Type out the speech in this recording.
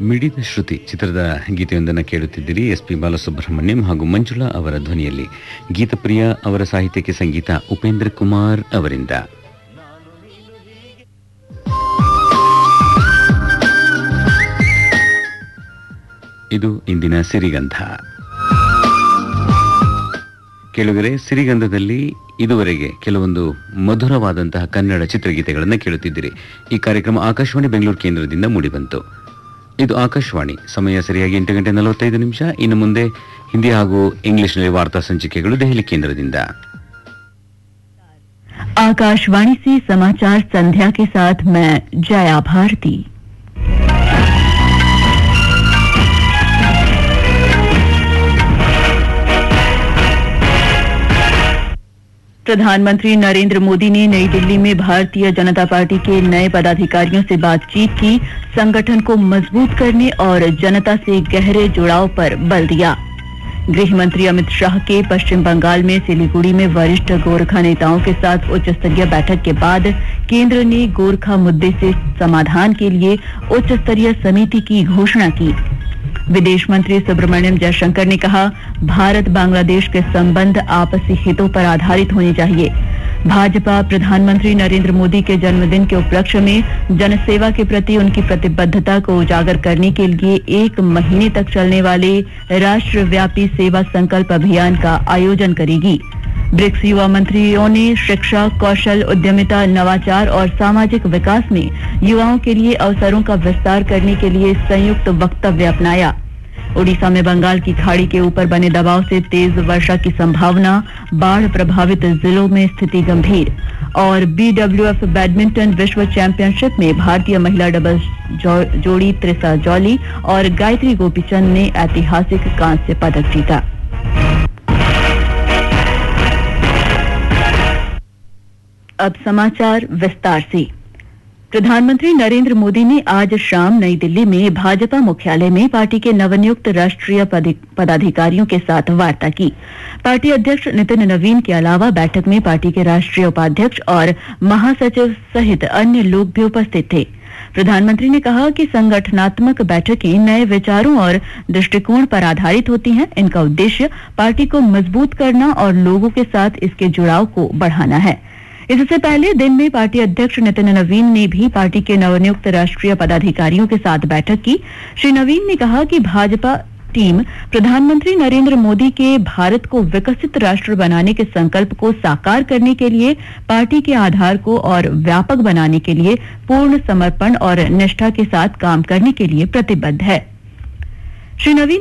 ಮಿಡಿದ ಶ್ರುತಿ ಚಿತ್ರದ ಗೀತೆಯೊಂದನ್ನು ಕೇಳುತ್ತಿದ್ದೀರಿ. ಎಸ್.ಪಿ. ಬಾಲಸುಬ್ರಹ್ಮಣ್ಯಂ ಹಾಗೂ ಮಂಜುಳಾ ಅವರ ಧ್ವನಿಯಲ್ಲಿ. ಗೀತಪ್ರಿಯ ಅವರ ಸಾಹಿತ್ಯಕ್ಕೆ ಸಂಗೀತ ಉಪೇಂದ್ರ ಕುಮಾರ್ ಅವರಿಂದ. ಇದು ಇಂದಿನ ಸಿರಿಗಂಧ. ಕೇಳುಗರೆ, ಸಿರಿಗಂಧದಲ್ಲಿ ಇದುವರೆಗೆ ಕೆಲವೊಂದು ಮಧುರವಾದಂತಹ ಕನ್ನಡ ಚಿತ್ರಗೀತೆಗಳನ್ನು ಕೇಳುತ್ತಿದ್ದೀರಿ. ಈ ಕಾರ್ಯಕ್ರಮ ಆಕಾಶವಾಣಿ ಬೆಂಗಳೂರು ಕೇಂದ್ರದಿಂದ ಮೂಡಿಬಂತು. ಇದು ಆಕಾಶವಾಣಿ. ಸಮಯ ಸರಿಯಾಗಿ 8:45. ಇನ್ನು ಮುಂದೆ ಹಿಂದಿ ಹಾಗೂ ಇಂಗ್ಲಿಷ್ನಲ್ಲಿ ವಾರ್ತಾ ಸಂಚಿಕೆಗಳು ದೆಹಲಿ ಕೇಂದ್ರದಿಂದ. आकाशवाणी से समाचार संध्या के साथ मैं जया भारती। प्रधानमंत्री नरेंद्र मोदी ने नई दिल्ली में भारतीय जनता पार्टी के नए पदाधिकारियों से बातचीत की, संगठन को मजबूत करने और जनता से गहरे जुड़ाव पर बल दिया। गृह मंत्री अमित शाह के पश्चिम बंगाल में सिलीगुड़ी में वरिष्ठ गोरखा नेताओं के साथ उच्च स्तरीय बैठक के बाद केंद्र ने गोरखा मुद्दे से समाधान के लिए उच्च स्तरीय समिति की घोषणा की। विदेश मंत्री सुब्रमण्यम जयशंकर ने कहा, भारत बांग्लादेश के संबंध आपसी हितों पर आधारित होने चाहिए। भाजपा प्रधानमंत्री नरेंद्र मोदी के जन्मदिन के उपलक्ष्य में जनसेवा के प्रति उनकी प्रतिबद्धता को उजागर करने के लिए 1 महीने तक चलने वाले राष्ट्रव्यापी सेवा संकल्प अभियान का आयोजन करेगी। ब्रिक्स युवा मंत्रियों ने शिक्षा, कौशल, उद्यमिता, नवाचार और सामाजिक विकास में युवाओं के लिए अवसरों का विस्तार करने के लिए संयुक्त वक्तव्य अपनाया। ओडिशा में बंगाल की खाड़ी के ऊपर बने दबाव से तेज वर्षा की संभावना, बाढ़ प्रभावित जिलों में स्थिति गंभीर। और BWF बैडमिंटन विश्व चैंपियनशिप में भारतीय महिला डबल्स जोड़ी त्रिसा जॉली और गायत्री गोपीचंद ने ऐतिहासिक कांस्य पदक जीता। अब समाचार विस्तार से। प्रधानमंत्री नरेंद्र मोदी ने आज शाम नई दिल्ली में भाजपा मुख्यालय में पार्टी के नवनियुक्त राष्ट्रीय पदाधिकारियों के साथ वार्ता की। पार्टी अध्यक्ष नितिन नवीन के अलावा बैठक में पार्टी के राष्ट्रीय उपाध्यक्ष और महासचिव सहित अन्य लोग भी उपस्थित थे। प्रधानमंत्री ने कहा कि संगठनात्मक बैठकें नए विचारों और दृष्टिकोण पर आधारित होती हैं। इनका उद्देश्य पार्टी को मजबूत करना और लोगों के साथ इसके जुड़ाव को बढ़ाना है। इससे पहले दिन में पार्टी अध्यक्ष नितिन नवीन ने भी पार्टी के नवनियुक्त राष्ट्रीय पदाधिकारियों के साथ बैठक की। श्री नवीन ने कहा कि भाजपा टीम प्रधानमंत्री नरेंद्र मोदी के भारत को विकसित राष्ट्र बनाने के संकल्प को साकार करने के लिए पार्टी के आधार को और व्यापक बनाने के लिए पूर्ण समर्पण और निष्ठा के साथ काम करने के लिए प्रतिबद्ध है। श्री नवीन